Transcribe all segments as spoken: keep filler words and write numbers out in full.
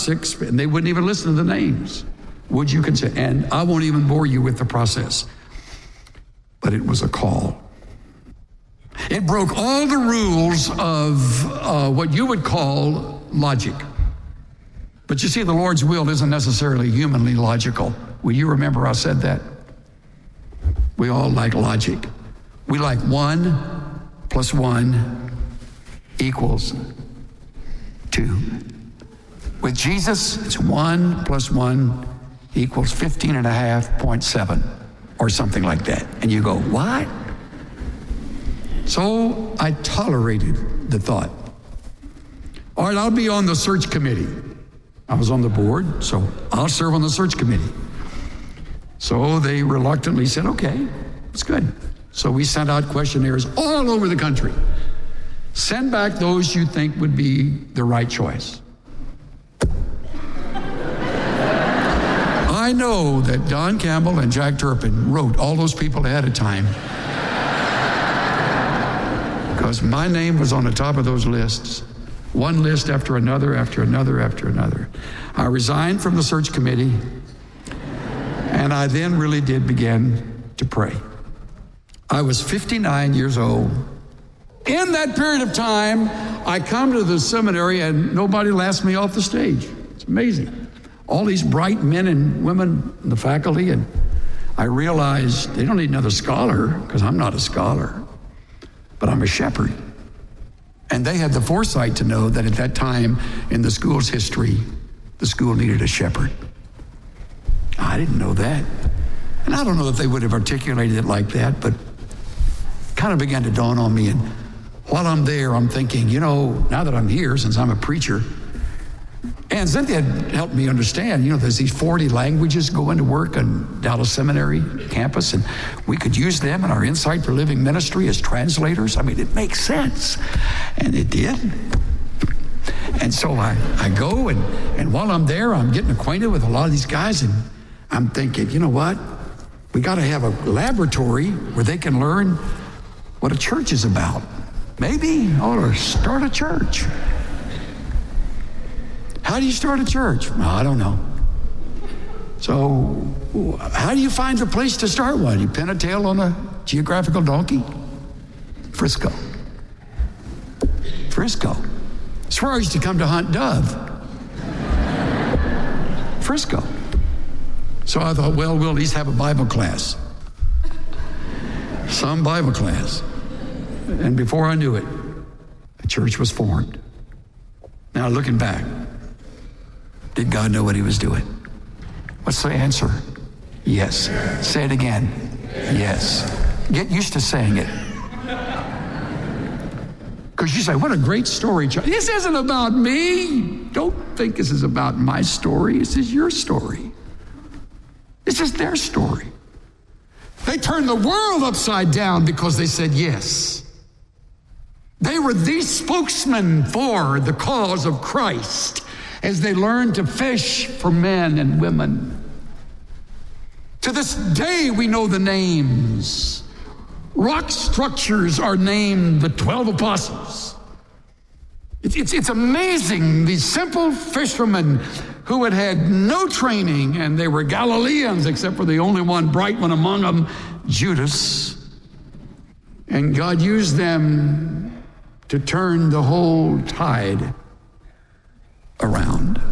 six, and they wouldn't even listen to the names. Would you consider? And I won't even bore you with the process. But it was a call. It broke all the rules of uh, what you would call logic. But you see, the Lord's will isn't necessarily humanly logical. Will you remember I said that? We all like logic. We like one plus one equals two. With Jesus, it's one plus one equals fifteen and a half point seven or something like that. And you go, what? So I tolerated the thought. All right, I'll be on the search committee. I was on the board, so I'll serve on the search committee. So they reluctantly said, okay, it's good. So we sent out questionnaires all over the country. Send back those you think would be the right choice. I know that Don Campbell and Jack Turpin wrote all those people ahead of time because my name was on the top of those lists. One list after another, after another, after another. I resigned from the search committee, and I then really did begin to pray. I was fifty-nine years old. In that period of time, I come to the seminary and nobody laughs me off the stage. It's amazing. All these bright men and women in the faculty, and I realized they don't need another scholar because I'm not a scholar, but I'm a shepherd. And they had the foresight to know that at that time in the school's history, the school needed a shepherd. I didn't know that. And I don't know if they would have articulated it like that, but it kind of began to dawn on me. And while I'm there, I'm thinking, you know, now that I'm here, since I'm a preacher, and Cynthia helped me understand, you know, there's these forty languages going to work on Dallas Seminary campus, and we could use them in our Insight for Living ministry as translators. I mean, it makes sense. And it did. And so I, I go, and, and while I'm there, I'm getting acquainted with a lot of these guys, and I'm thinking, you know what? We got to have a laboratory where they can learn what a church is about. Maybe I ought to start a church. How do you start a church? Well, I don't know. So how do you find a place to start one? You pin a tail on a geographical donkey? Frisco. Frisco. It's where I used to come to hunt dove. Frisco. So I thought, well, we'll at least have a Bible class. Some Bible class. And before I knew it, a church was formed. Now, looking back, did God know what he was doing? What's the answer? Yes. Say it again. Yes. Get used to saying it. Because you say, what a great story. This isn't about me. Don't think this is about my story. This is your story. This is their story. They turned the world upside down because they said yes. They were the spokesman for the cause of Christ as they learned to fish for men and women. To this day, we know the names. Rock structures are named the twelve apostles. It's, it's, it's amazing, these simple fishermen who had had no training, and they were Galileans, except for the only one bright one among them, Judas. And God used them to turn the whole tide around.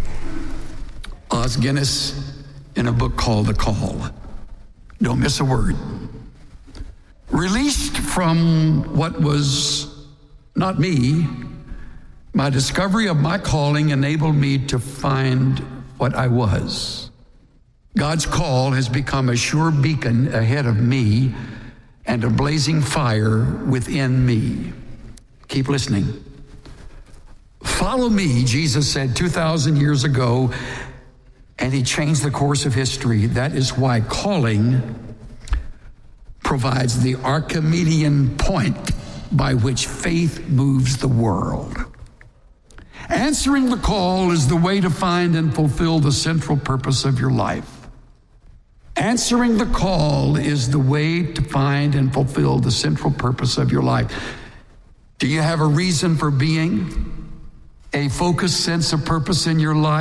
Os Guinness, in a book called The Call, don't miss a word, released from what was not me, my discovery of my calling enabled me to find what I was. God's call has become a sure beacon ahead of me and a blazing fire within me. Keep listening. Follow me, Jesus said two thousand years ago, and he changed the course of history. That is why calling provides the Archimedean point by which faith moves the world. Answering the call is the way to find and fulfill the central purpose of your life. Answering the call is the way to find and fulfill the central purpose of your life. Do you have a reason for being? A focused sense of purpose in your life?